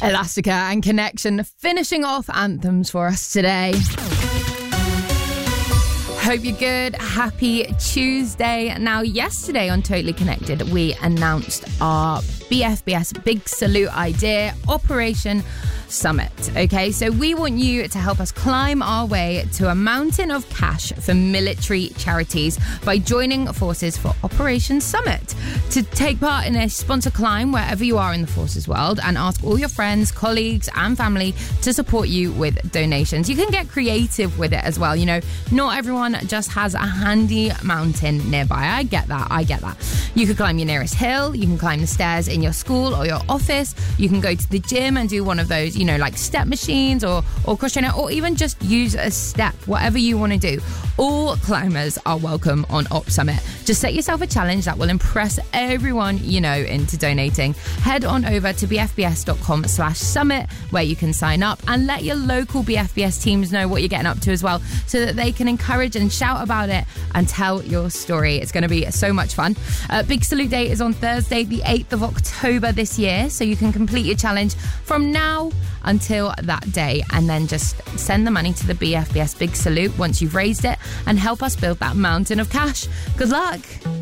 Elastica and Connection finishing off anthems for us today. Hope you're good. Happy Tuesday. Now, yesterday on Totally Connected, we announced our BFBS Big Salute idea, Operation Summit. Okay, so we want you to help us climb our way to a mountain of cash for military charities by joining forces for Operation Summit. To take part in a sponsor climb wherever you are in the forces world and ask all your friends, colleagues and family to support you with donations. You can get creative with it as well. You know, not everyone just has a handy mountain nearby. I get that. You could climb your nearest hill. You can climb the stairs in your school or your office. You can go to the gym and do one of those, you know, like step machines or cross trainer, or even just use a step, whatever you want to do. All climbers are welcome on Op Summit. Just set yourself a challenge that will impress everyone you know into donating. Head on over to bfbs.com/summit where you can sign up and let your local BFBS teams know what you're getting up to as well, so that they can encourage and shout about it and tell your story. It's going to be so much fun. Big Salute Day is on Thursday, the 8th of October this year, so you can complete your challenge from now until that day, and then just send the money to the BFBS Big Salute once you've raised it and help us build that mountain of cash. Good luck.